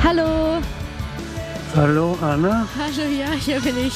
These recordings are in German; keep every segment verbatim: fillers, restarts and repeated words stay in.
Hallo. Hallo Anna. Hallo, ja, hier bin ich.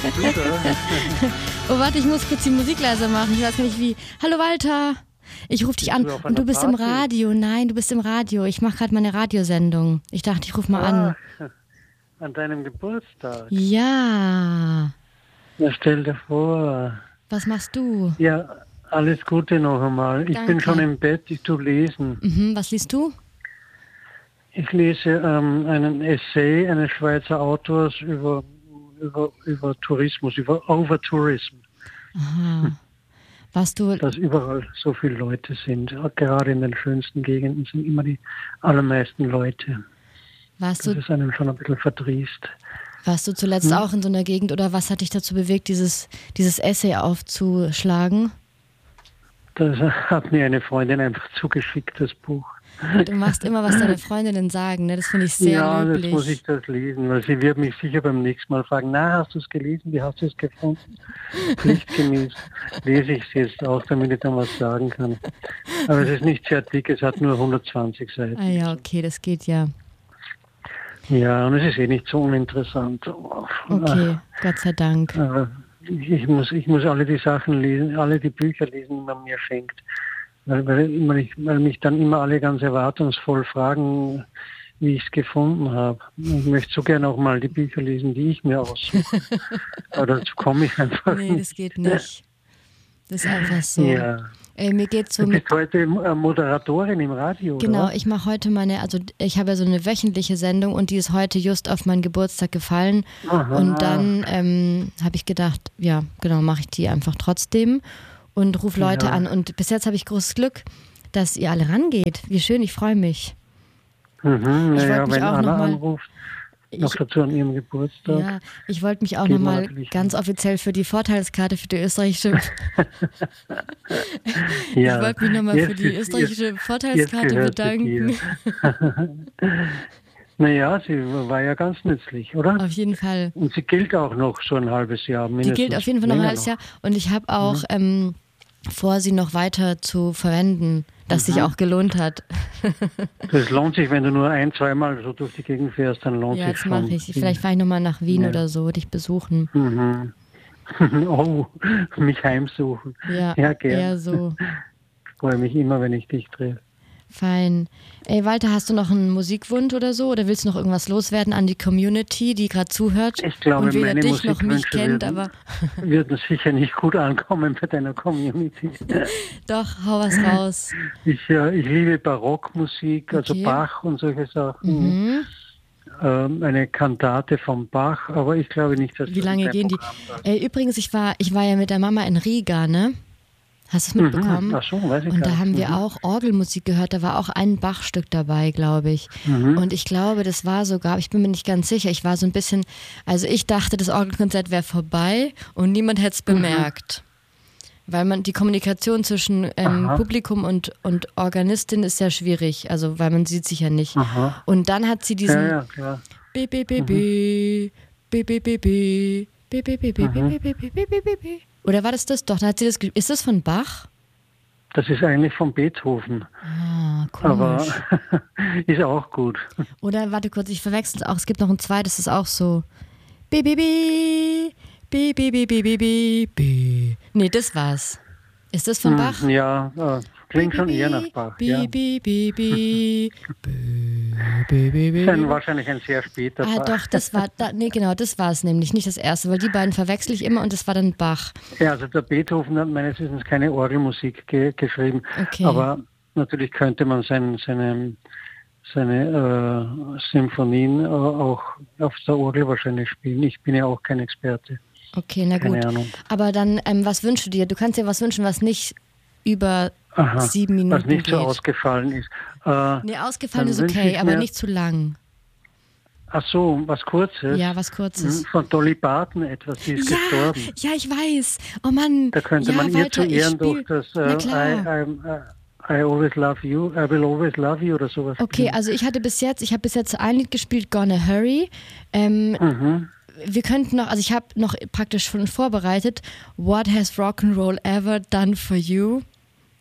Oh, warte, ich muss kurz die Musik leiser machen. Ich weiß gar nicht wie. Hallo Walter. Ich rufe dich an du und du bist Party? im Radio. Nein, du bist im Radio. Ich mache gerade meine Radiosendung. Ich dachte, ich rufe mal an. Ach, an deinem Geburtstag. Ja. Ja, stell dir vor. Was machst du? Ja, alles Gute noch einmal. Ich Danke. bin schon im Bett, ich tu lesen. Mhm, was liest du? Ich lese ähm, einen Essay eines Schweizer Autors über, über, über Tourismus, über Overtourism. Aha. Was du... Dass überall so viele Leute sind. Gerade in den schönsten Gegenden sind immer die allermeisten Leute. Warst Das du, ist einem schon ein bisschen verdrießt. warst du zuletzt Hm? auch in so einer Gegend oder was hat dich dazu bewegt, dieses, dieses Essay aufzuschlagen? Das hat mir eine Freundin einfach zugeschickt, das Buch. Du machst immer, was deine Freundinnen sagen, ne? Das finde ich sehr ja, löblich. das muss ich das lesen, weil sie wird mich sicher beim nächsten Mal fragen, na, hast du es gelesen, wie hast du es gefunden? Pflichtgemäß lese ich es jetzt auch, damit ich dann was sagen kann. Aber es ist nicht sehr dick, es hat nur hundertzwanzig Seiten. Ah ja, okay, das geht ja. Ja, und es ist eh nicht so uninteressant. Okay, Gott sei Dank. Aber ich muss, ich muss alle die Sachen lesen, alle die Bücher lesen, die man mir schenkt. Weil, weil, immer ich, weil mich dann immer alle ganz erwartungsvoll fragen, wie ich es gefunden habe. Ich möchte so gerne auch mal die Bücher lesen, die ich mir aussuche. Aber dazu komme ich einfach Nee, nicht. das geht nicht. Das ist einfach so. Ja. Ey, mir geht's so Du mit... bist heute Moderatorin im Radio, Genau, oder? ich mache heute meine, also ich habe ja so eine wöchentliche Sendung und die ist heute just auf meinen Geburtstag gefallen. Aha. Und dann ähm, habe ich gedacht, ja, genau, mache ich die einfach trotzdem und rufe Leute Ja. an. Und bis jetzt habe ich großes Glück, dass ihr alle rangeht. Wie schön, ich freue mich. Mhm, Ich wollte naja, mich wenn auch Anna noch mal- anruft, noch Ich, dazu an ihrem Geburtstag. ja, ich wollte mich auch Geht man nochmal natürlich ganz offiziell für die Vorteilskarte für die österreichische Ja, Ich wollte mich nochmal für jetzt die ist- österreichische jetzt- Vorteilskarte jetzt gehört sie bedanken. Naja, sie war ja ganz nützlich, oder? Auf jeden Fall. Und sie gilt auch noch so ein halbes Jahr Die mindestens. gilt auf jeden Fall noch ein länger halbes Jahr. Und ich habe auch ähm, vor, sie noch weiter zu verwenden, dass sich auch gelohnt hat. Das lohnt sich, wenn du nur ein, zweimal so durch die Gegend fährst, dann lohnt Ja, sich das schon. mache ich. Vielleicht fahre ich nochmal nach Wien Ja. oder so, dich besuchen. Mhm. Oh, mich heimsuchen. Ja, Ja, gern. eher so. Ich freue mich immer, wenn ich dich treffe. Fein. Ey, Walter, hast du noch einen Musikwunsch oder so? Oder willst du noch irgendwas loswerden an die Community, die gerade zuhört? Ich glaube, und weder meine dich noch mich Musikwünsche kennt, würden, aber würden sicher nicht gut ankommen bei deiner Community. doch, hau was raus. Ich, äh, ich liebe Barockmusik, also Okay. Bach und solche Sachen. Mhm. Ähm, eine Kantate von Bach, aber ich glaube nicht, dass Wie das lange dein gehen die? Programm war. Ey, übrigens, ich war, ich war ja mit der Mama in Riga, ne? Hast du es mitbekommen? Mhm. Ach so, weiß ich Und gar da nicht. haben wir Mhm. auch Orgelmusik gehört, da war auch ein Bachstück dabei, glaube ich. Mhm. Und ich glaube, das war sogar, ich bin mir nicht ganz sicher, ich war so ein bisschen, also ich dachte, das Orgelkonzert wäre vorbei und niemand hätte es bemerkt. Weil man die Kommunikation zwischen ähm, Aha. Publikum und, und Organistin ist sehr schwierig, also weil man sieht sich ja nicht. Aha. Und dann hat sie Ja, diesen ja, klar. B B B B B B B B B B B B B B B B B B B. Oder war das das? Doch, da hat sie das. ge- Ist das von Bach? Das ist eigentlich von Beethoven, Ah, aber komisch. ist auch gut. Oder warte kurz, ich verwechsel es auch. Es gibt noch ein zweites, das ist auch so. B B B B B B B B B B. Nee, das war's. Ist das von Bach? Hm, Ja, äh, klingt schon eher nach Bach. B Ja. B B B B B Ist ein, B. wahrscheinlich ein sehr später Ah, Bach. doch, das war, da, nee, genau, das war es nämlich, nicht das erste, weil die beiden verwechsel ich immer und das war dann Bach. Ja, also der Beethoven hat meines Wissens keine Orgelmusik ge geschrieben, Okay. aber natürlich könnte man sein, seine, seine äh, Symphonien äh, auch auf der Orgel wahrscheinlich spielen. Ich bin ja auch kein Experte. Okay, na gut. Keine Ahnung. Aber dann, ähm, was wünschst du dir? Du kannst dir was wünschen, was nicht über Aha, sieben Minuten was nicht geht. so ausgefallen ist. Äh, Nee, ausgefallen dann ist wünsche okay, ich aber mir- nicht zu lang. Ach so, was Kurzes. Ja, was Kurzes. Hm, Von Dolly Parton etwas, die ist Ja, gestorben. ja, ich weiß. Oh Mann. Da könnte ja, man ihr Walter, zu ich Ehren spiel- durch das Na äh, klar. I, I'm, uh, I always love you, I will always love you oder sowas. Okay, also ich hatte bis jetzt, ich habe bis jetzt ein Lied gespielt, Gonna Hurry. Ähm, Mhm. wir könnten noch, also ich habe noch praktisch schon vorbereitet, What has Rock'n'Roll ever done for you?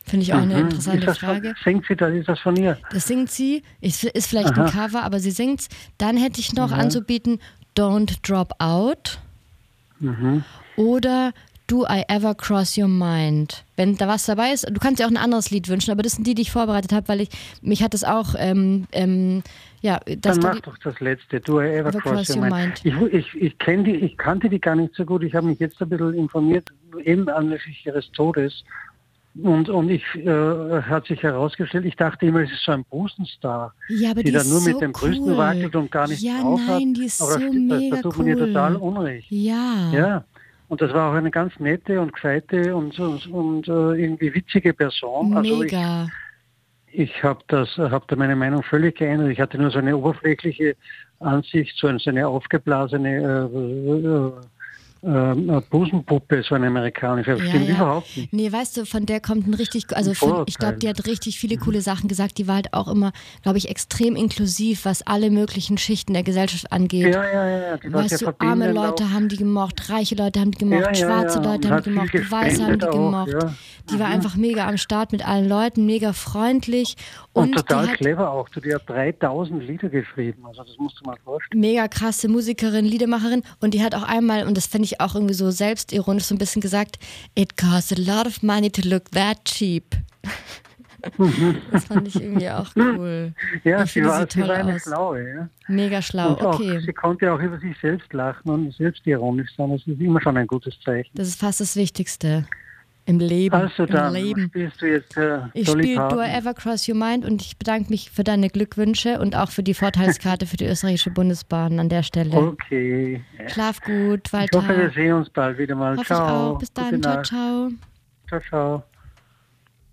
Finde ich auch eine Mhm. interessante ist das Frage. Von, singt sie das? Ist das von ihr? Das singt sie, ist, ist vielleicht Aha. ein Cover, aber sie singt's. Dann hätte ich noch Ja. anzubieten Don't Drop Out Mhm. oder Do I Ever Cross Your Mind. Wenn da was dabei ist, du kannst dir auch ein anderes Lied wünschen, aber das sind die, die ich vorbereitet habe, weil ich mich hat es auch, ähm, ähm, ja, das Dann da mach die, doch das letzte. Do I ever Ever cross cross your your mind? mind. Ich, ich, ich, kenn die, ich kannte die gar nicht so gut. Ich habe mich jetzt ein bisschen informiert, eben anlässlich ihres Todes. Und, und ich äh, hat sich herausgestellt, ich dachte immer, es ist so ein Busenstar, Ja, aber die die da ist nur so mit den Brüsten cool. wackelt und gar nichts Ja, drauf hat. nein, die ist Aber so das, das, mega das tut man ihr cool. total unrecht. Ja. Ja. Und das war auch eine ganz nette und gescheite und, und, und äh, irgendwie witzige Person. Also ich, Mega. ich habe das, habe da meine Meinung völlig geändert. Ich hatte nur so eine oberflächliche Ansicht, so eine, so eine aufgeblasene äh, äh, äh, Busenpuppe, so eine amerikanische. Das Ja, stimmt ja. überhaupt nicht. Nee, weißt du, von der kommt ein richtig, also Ein von, ich Vorurteil. glaube, die hat richtig viele coole Sachen gesagt. Die war halt auch immer, glaube ich, extrem inklusiv, was alle möglichen Schichten der Gesellschaft angeht. Ja, ja, ja. Die war sehr Weißt du, arme verbindend Leute auch. haben die gemocht, reiche Leute haben die gemocht, Ja, ja, schwarze ja. Leute Und haben hat die gemocht, viel Weiße haben die gespendet auch, gemocht. ja. Die war Mhm. einfach mega am Start mit allen Leuten, mega freundlich. Und, Und, total die hat clever auch. Die hat dreitausend Lieder geschrieben. Also das musst du mal vorstellen. mega krasse Musikerin, Liedermacherin. Und die hat auch einmal, und das finde ich auch irgendwie so selbstironisch so ein bisschen gesagt, it costs a lot of money to look that cheap. Das fand ich irgendwie auch cool. Ja, Ich sie finde war, sie sie toll war eine aus. Schlaue. Ja. Mega schlau, Und auch, okay. sie konnte auch über sich selbst lachen und selbstironisch sein. Das ist immer schon ein gutes Zeichen. Das ist fast das Wichtigste im Leben. Also Im dann Leben. spielst du jetzt äh, Ich Dolly spiele Do I Parton. Ever Cross Your Mind und ich bedanke mich für deine Glückwünsche und auch für die Vorteilskarte für die österreichische Bundesbahn an der Stelle. Okay. Schlaf gut, Ich Walter. hoffe, wir sehen uns bald wieder mal. Hoffe ich Ciao. auch. Bis Gute dann. Ciao, Nacht. ciao. Ciao, ciao.